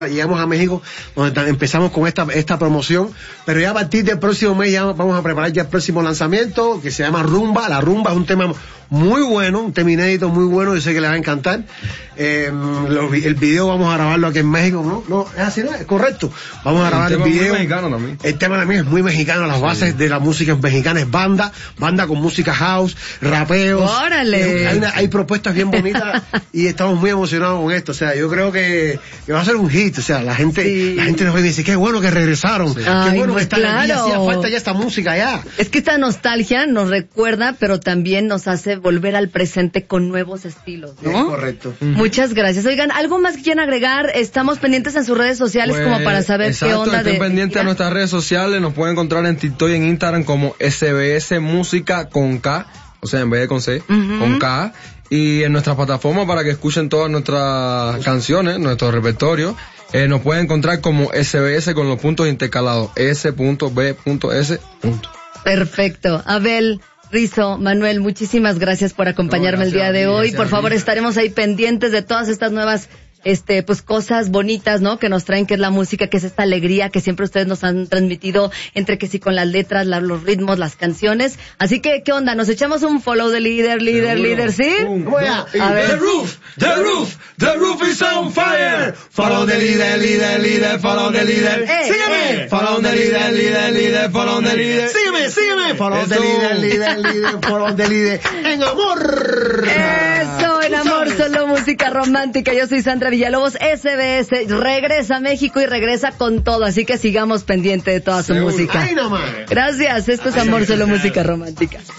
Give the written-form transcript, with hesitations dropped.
llegamos a México, donde empezamos con esta promoción, pero ya a partir del próximo mes ya vamos a preparar ya el próximo lanzamiento, que se llama Rumba. La rumba es un tema muy bueno, un tema inédito muy bueno, yo sé que le va a encantar. El video vamos a grabarlo aquí en México, ¿no? Es así, ¿no? Es correcto. Vamos a grabar el video. El tema también es muy mexicano, las bases de la música mexicana es banda con música house, rapeos. ¡Órale! Hay propuestas bien bonitas y estamos muy emocionados con esto, o sea, yo creo que va a ser un hit, o sea, la gente nos ve y dice, qué bueno que regresaron, qué bueno que están aquí, hacía falta ya esta música ya. Es que esta nostalgia nos recuerda, pero también nos hace volver al presente con nuevos estilos, ¿no? Es correcto. Muchas gracias. Oigan, ¿algo más que quieran agregar? Estamos pendientes en sus redes sociales como para saber qué onda estén pendientes a nuestras redes sociales, nos pueden encontrar en TikTok y en Instagram como SBS Música con K, o sea, en vez de con C, con K, y en nuestras plataformas para que escuchen todas nuestras canciones, nuestro repertorio. Nos pueden encontrar como SBS con los puntos intercalados, S.B.S. Perfecto. Abel, Rizzo, Manuel, muchísimas gracias por acompañarme el día de hoy. Por favor, estaremos ahí pendientes de todas estas nuevas pues cosas bonitas, ¿no? Que nos traen, que es la música, que es esta alegría que siempre ustedes nos han transmitido, entre que sí con las letras, los ritmos, las canciones. Así que, ¿qué onda? ¿Nos echamos un follow de líder, sí? A ver. The roof is on fire. Follow the líder, follow the líder. Sígueme. Follow the líder, follow the líder. Sígueme. Follow the líder, follow the líder. En amor. Eso, en amor, solo música romántica. Yo soy Sandra Villalobos. SBS regresa a México y regresa con todo, así que sigamos pendiente de toda su música. Gracias, esto es Amor, solo música romántica.